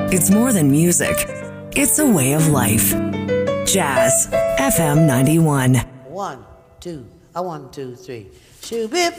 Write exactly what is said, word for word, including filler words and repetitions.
It's more than music. It's a way of life. Jazz F M ninety-one. One, two, a one, two, three. Shoo bip.